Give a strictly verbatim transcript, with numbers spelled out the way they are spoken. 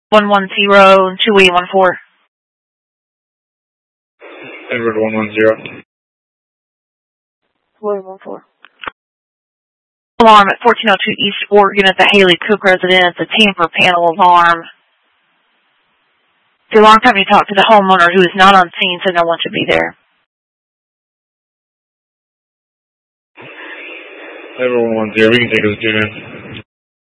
one one zero, two eight one four. Edward one one zero. two eight one four. Alarm at fourteen oh two East Oregon at the Haley Cook residence, a tamper panel alarm. The alarm company talked to the homeowner who is not on scene, so no one should be there. Edward one one zero, we can take those two in.